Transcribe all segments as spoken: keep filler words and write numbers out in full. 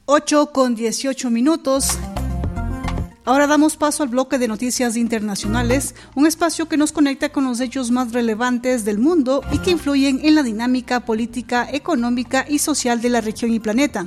ocho con dieciocho minutos. Ahora damos paso al bloque de noticias internacionales, un espacio que nos conecta con los hechos más relevantes del mundo y que influyen en la dinámica política, económica y social de la región y planeta.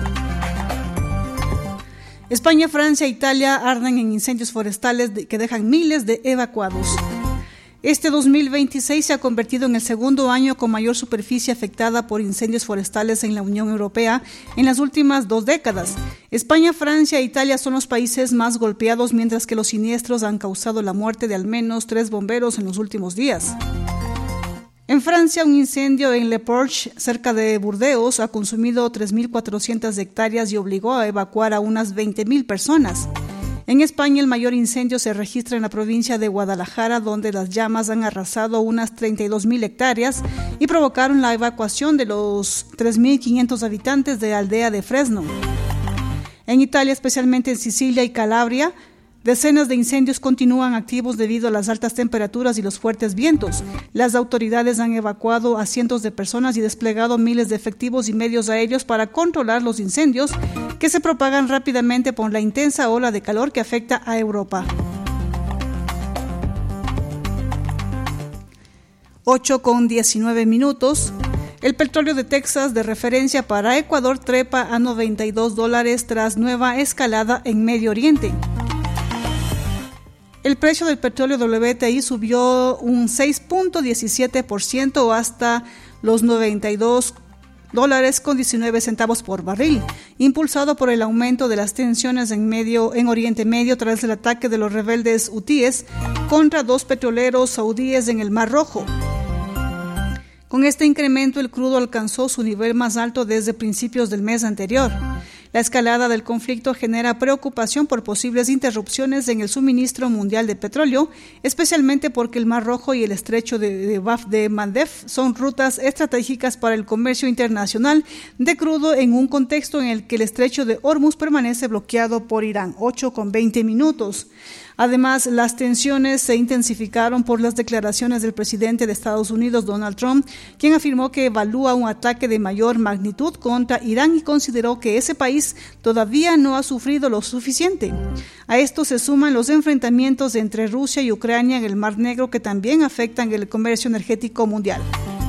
España, Francia e Italia arden en incendios forestales que dejan miles de evacuados. Este dos mil veintiséis se ha convertido en el segundo año con mayor superficie afectada por incendios forestales en la Unión Europea en las últimas dos décadas. España, Francia e Italia son los países más golpeados, mientras que los siniestros han causado la muerte de al menos tres bomberos en los últimos días. En Francia, un incendio en Le Porche, cerca de Burdeos, ha consumido tres mil cuatrocientas hectáreas y obligó a evacuar a unas veinte mil personas. En España, el mayor incendio se registra en la provincia de Guadalajara, donde las llamas han arrasado unas treinta y dos mil hectáreas y provocaron la evacuación de los tres mil quinientos habitantes de la aldea de Fresno. En Italia, especialmente en Sicilia y Calabria, decenas de incendios continúan activos debido a las altas temperaturas y los fuertes vientos. Las autoridades han evacuado a cientos de personas y desplegado miles de efectivos y medios aéreos para controlar los incendios que se propagan rápidamente por la intensa ola de calor que afecta a Europa. ocho con diecinueve minutos. El petróleo de Texas de referencia para Ecuador trepa a noventa y dos dólares tras nueva escalada en Medio Oriente. El precio del petróleo W T I subió un seis punto diecisiete por ciento hasta los noventa y dos dólares con diecinueve centavos por barril, impulsado por el aumento de las tensiones en, medio, en Oriente Medio tras el ataque de los rebeldes hutíes contra dos petroleros saudíes en el Mar Rojo. Con este incremento, el crudo alcanzó su nivel más alto desde principios del mes anterior. La escalada del conflicto genera preocupación por posibles interrupciones en el suministro mundial de petróleo, especialmente porque el Mar Rojo y el estrecho de, de Bab de Mandeb son rutas estratégicas para el comercio internacional de crudo en un contexto en el que el estrecho de Hormuz permanece bloqueado por Irán. ocho con veinte minutos. Además, las tensiones se intensificaron por las declaraciones del presidente de Estados Unidos, Donald Trump, quien afirmó que evalúa un ataque de mayor magnitud contra Irán y consideró que ese país todavía no ha sufrido lo suficiente. A esto se suman los enfrentamientos entre Rusia y Ucrania en el Mar Negro, que también afectan el comercio energético mundial.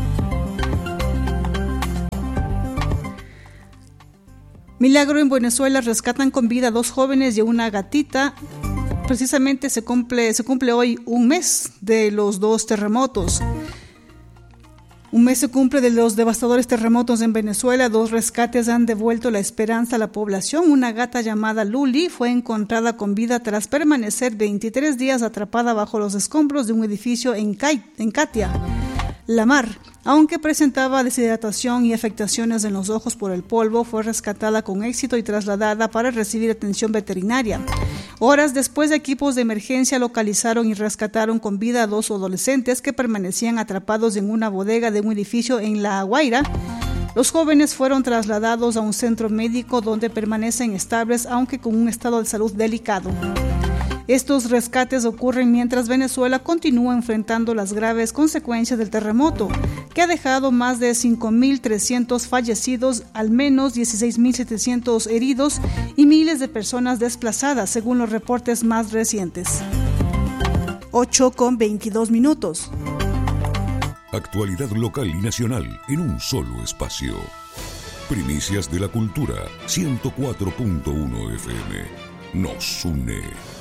Milagro en Venezuela: rescatan con vida a dos jóvenes y a una gatita. Precisamente se cumple, se cumple hoy un mes de los dos terremotos. Un mes se cumple de los devastadores terremotos en Venezuela. Dos rescates han devuelto la esperanza a la población. Una gata llamada Luli fue encontrada con vida tras permanecer veintitrés días atrapada bajo los escombros de un edificio en, Cai, en Katia, La Mar. Aunque presentaba deshidratación y afectaciones en los ojos por el polvo, fue rescatada con éxito y trasladada para recibir atención veterinaria. Horas después, equipos de emergencia localizaron y rescataron con vida a dos adolescentes que permanecían atrapados en una bodega de un edificio en La Guaira. Los jóvenes fueron trasladados a un centro médico donde permanecen estables, aunque con un estado de salud delicado. Estos rescates ocurren mientras Venezuela continúa enfrentando las graves consecuencias del terremoto, que ha dejado más de cinco mil trescientos fallecidos, al menos dieciséis mil setecientos heridos y miles de personas desplazadas, según los reportes más recientes. ocho con veintidós minutos. Actualidad local y nacional en un solo espacio. Primicias de la Cultura, ciento cuatro punto uno F M. Nos une.